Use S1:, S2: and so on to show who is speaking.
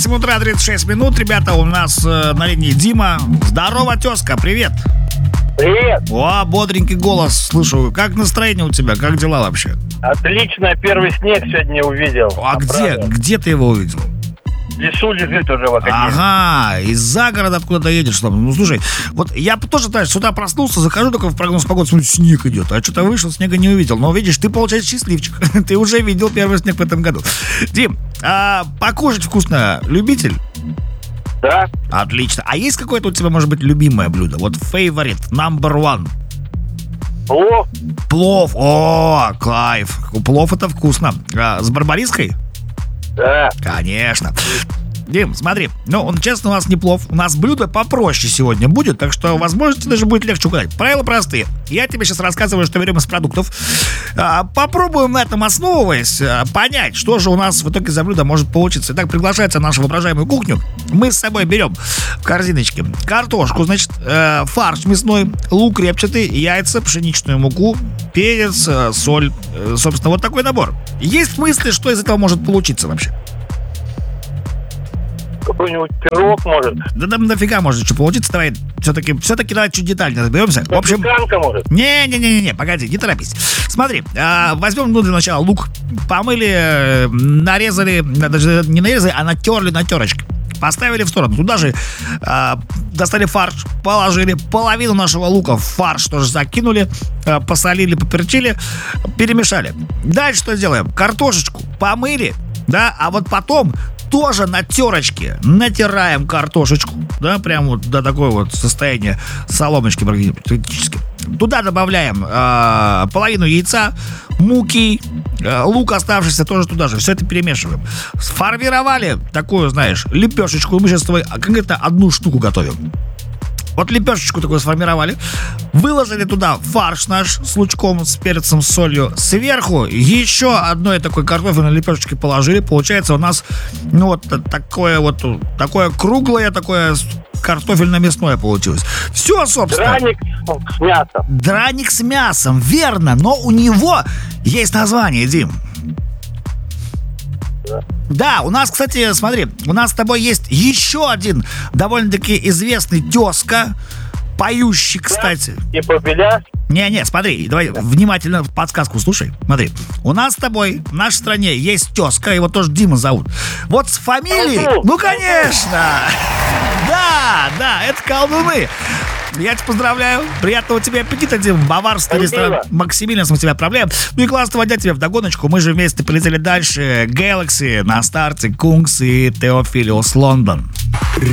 S1: 8 утра 36 минут. Ребята, у нас на линии Дима. Здорово, тезка, привет.
S2: Привет.
S1: О, бодренький голос слышу. Как настроение у тебя? Как дела вообще?
S2: Отлично, первый снег сегодня увидел.
S1: А где ты его увидел?
S2: В лесу лежит уже в Академии.
S1: Ага, из-за города откуда-то едешь там. Ну, слушай, вот я тоже, знаешь, с утра проснулся, захожу только в прогноз погоды, смотрю, снег идет. А что-то вышел, снега не увидел. Но видишь, ты, получается, счастливчик. Ты уже видел первый снег в этом году. Дим, покушать вкусно любитель?
S2: Да.
S1: Отлично. А есть какое-то у тебя, может быть, любимое блюдо? Вот favorite, number one.
S2: Плов.
S1: Плов. О, кайф. Плов это вкусно. С барбариской?
S2: Да.
S1: Конечно. Дим, смотри, он, честно, у нас не плов. У нас блюдо попроще сегодня будет, так что, возможно, тебе даже будет легче угадать. Правила простые. Я тебе сейчас рассказываю, что берем из продуктов. Попробуем на этом основываясь понять, что же у нас в итоге за блюдо может получиться. Итак, приглашается нашу воображаемую кухню. Мы с собой берем в корзиночке картошку, значит, фарш мясной, лук репчатый, яйца, пшеничную муку, перец, соль. Собственно, вот такой набор. Есть мысли, что из этого может получиться вообще?
S2: Какой-нибудь пирог, может.
S1: Да там дофига может что получиться. Давай все-таки давай чуть детально разберемся. В общем,
S2: Запеканка, может.
S1: Не, погоди, не торопись. Смотри, возьмем для начала лук, помыли, нарезали, даже не нарезали, а натерли на терочке. Поставили в сторону. Туда же достали фарш, положили половину нашего лука в фарш, тоже закинули, посолили, поперчили, перемешали. Дальше что делаем? Картошечку помыли, да, а вот потом тоже на терочке натираем картошечку, да, прям вот до такого вот состояния соломочки практически. Туда добавляем половину яйца, муки, лук оставшийся тоже туда же. Все это перемешиваем. Сформировали такую, знаешь, лепешечку. Мы сейчас с тобой конкретно одну штуку готовим. Вот лепешечку такую сформировали, выложили туда фарш наш с лучком, с перцем, с солью. Сверху еще одной такой картофельной лепешечки положили. Получается у нас, такое круглое, такое картофельно-мясное получилось. Все, собственно.
S2: Драник с мясом.
S1: Драник с мясом, верно. Но у него есть название, Дим. Да, у нас, кстати, смотри, у нас с тобой есть еще один довольно-таки известный тезка, поющий, кстати.
S2: Типа беляш.
S1: Не, смотри, давай внимательно подсказку слушай. Смотри, у нас с тобой в нашей стране есть тезка, его тоже Дима зовут. Вот с фамилией, ну, конечно. Да, это колдуны. Я тебя поздравляю. Приятного тебе аппетита, Дим. Баварский ресторан Максимилианс мы тебя отправляем. Ну и классного дня тебе вдогоночку. Мы же вместе полетели дальше. Galaxy на старте, Кунгс и Теофилиус Лондон.